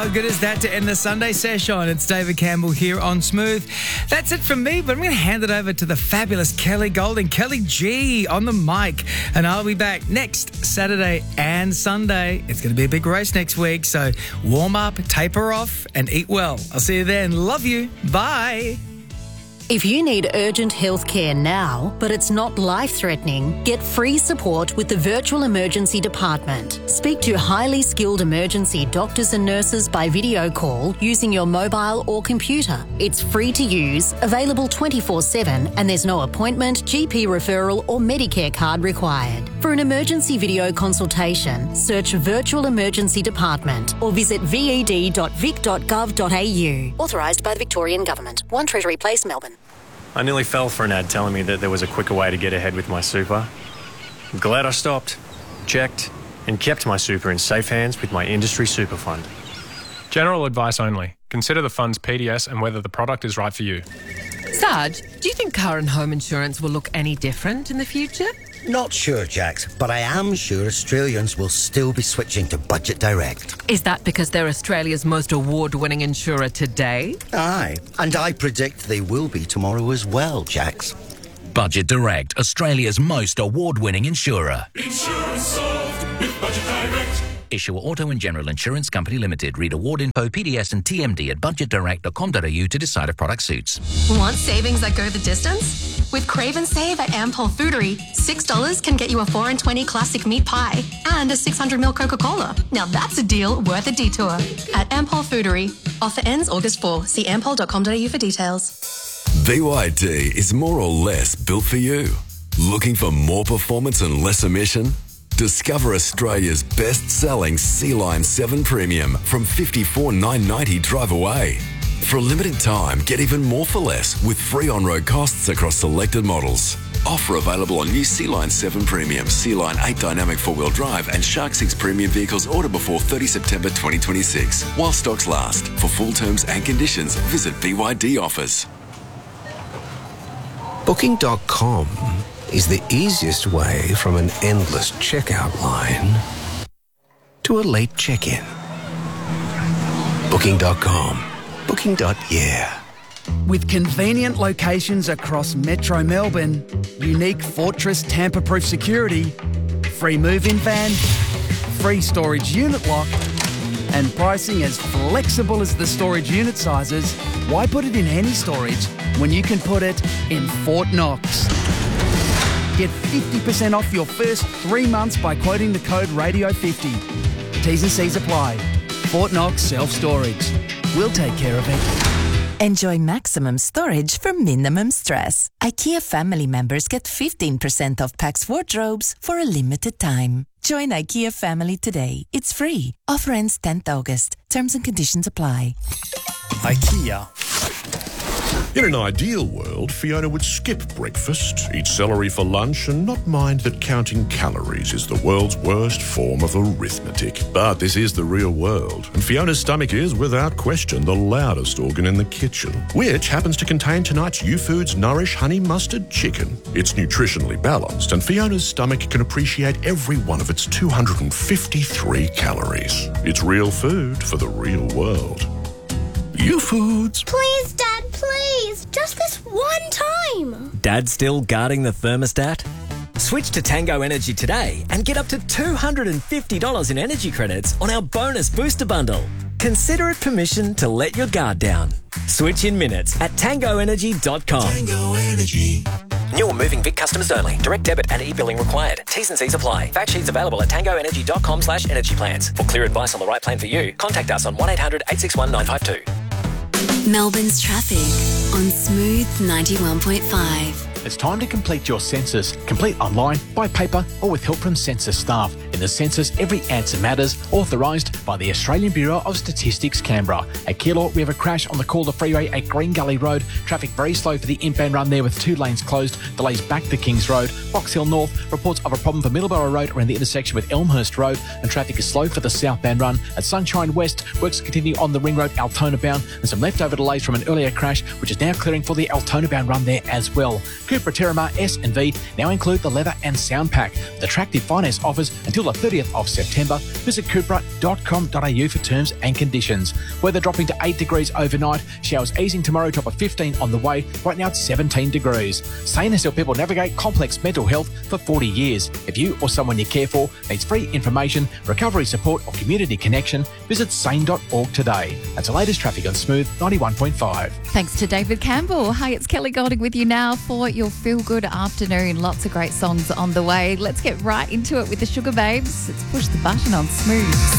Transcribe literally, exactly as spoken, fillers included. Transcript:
How good is that to end the Sunday session? It's David Campbell here on Smooth. That's it from me, but I'm going to hand it over to the fabulous Kelly Golding, Kelly G on the mic, and I'll be back next Saturday and Sunday. It's going to be a big race next week, so warm up, taper off, and eat well. I'll see you then. Love you. Bye. If you need urgent health care now, but it's not life-threatening, get free support with the Virtual Emergency Department. Speak to highly skilled emergency doctors and nurses by video call using your mobile or computer. It's free to use, available twenty-four seven, and there's no appointment, G P referral or Medicare card required. For an emergency video consultation, search Virtual Emergency Department or visit v e d dot vic dot gov dot a u. Authorised by the Victorian Government. one Treasury Place, Melbourne. I nearly fell for an ad telling me that there was a quicker way to get ahead with my super. I'm glad I stopped, checked, and kept my super in safe hands with my industry super fund. General advice only. Consider the fund's P D S and whether the product is right for you. Sarge, do you think car and home insurance will look any different in the future? Not sure, Jax, but I am sure Australians will still be switching to Budget Direct. Is that because they're Australia's most award-winning insurer today? Aye, and I predict they will be tomorrow as well, Jax. Budget Direct, Australia's most award-winning insurer. Insurance solved with Budget Direct. Issuer Auto and General Insurance Company Limited. Read award info, P D S and T M D at budget direct dot com dot a u to decide if product suits. Want savings that go the distance? With Crave and Save at Ampol Foodery, six dollars can get you a four and twenty classic meat pie and a six hundred milliliter Coca-Cola. Now that's a deal worth a detour. At Ampol Foodery. Offer ends August fourth. See ampol dot com dot a u for details. B Y D is more or less built for you. Looking for more performance and less emission? Discover Australia's best-selling Sea-Line seven Premium from fifty-four thousand nine hundred ninety dollars drive away. For a limited time, get even more for less with free on-road costs across selected models. Offer available on new Sea-Line seven Premium, Sea-Line eight Dynamic four-wheel drive and Shark six Premium vehicles ordered before thirtieth September twenty twenty-six. While stocks last. For full terms and conditions, visit B Y D offers. Booking dot com is the easiest way from an endless checkout line to a late check-in. Booking dot com. Booking. Yeah. With convenient locations across Metro Melbourne, unique Fortress tamper-proof security, free move-in van, free storage unit lock, and pricing as flexible as the storage unit sizes, why put it in any storage when you can put it in Fort Knox? Get fifty percent off your first three months by quoting the code radio fifty. T's and C's apply. Fort Knox Self-Storage. We'll take care of it. Enjoy maximum storage for minimum stress. IKEA family members get fifteen percent off Pax wardrobes for a limited time. Join IKEA family today. It's free. Offer ends tenth August. Terms and conditions apply. IKEA. In an ideal world, Fiona would skip breakfast, eat celery for lunch, and not mind that counting calories is the world's worst form of arithmetic. But this is the real world, and Fiona's stomach is, without question, the loudest organ in the kitchen, which happens to contain tonight's U-Foods Nourish Honey Mustard Chicken. It's nutritionally balanced, and Fiona's stomach can appreciate every one of its two hundred fifty-three calories. It's real food for the real world. U-Foods. Please, Dad, please. Just this one time. Dad still guarding the thermostat? Switch to Tango Energy today and get up to two hundred fifty dollars in energy credits on our bonus booster bundle. Consider it permission to let your guard down. Switch in minutes at tango energy dot com. Tango Energy. New or moving Vic customers only. Direct debit and e-billing required. T's and C's apply. Fact sheets available at tango energy dot com slash energy plans. For clear advice on the right plan for you, contact us on one eight hundred eight six one nine five two. Melbourne's traffic on Smooth ninety-one point five. It's time to complete your census. Complete online, by paper, or with help from census staff. In the census, every answer matters. Authorised by the Australian Bureau of Statistics, Canberra. At Keilor, we have a crash on the Calder Freeway at Green Gully Road. Traffic very slow for the inbound run there with two lanes closed. Delays back to Kings Road. Box Hill North, reports of a problem for Middleborough Road around the intersection with Elmhurst Road. And traffic is slow for the southbound run. At Sunshine West, works continue on the Ring Road Altona bound. And some leftover delays from an earlier crash, which is now clearing for the Altona bound run there as well. Cupra Terramar S and V now include the leather and sound pack with attractive finance offers until the thirtieth of September. Visit cupra dot com dot a u for terms and conditions. Weather dropping to eight degrees overnight. Showers easing tomorrow, top of fifteen on the way. Right now it's seventeen degrees. Sane has helped people navigate complex mental health for forty years. If you or someone you care for needs free information, recovery support or community connection, visit sane dot org today. That's the latest traffic on Smooth ninety-one point five. Thanks to David Campbell. Hi, it's Kelly Golding with you now for your feel-good afternoon. Lots of great songs on the way. Let's get right into it with the Sugar Babes. Let's push the button on Smooth.